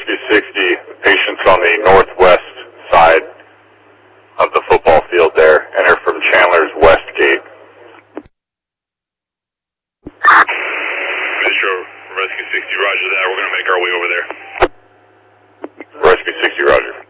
Rescue 60, patients on the northwest side of the football field there. Enter from Chandler's West Gate. Metro Rescue 60, roger that. We're going to make our way over there. Rescue 60, roger.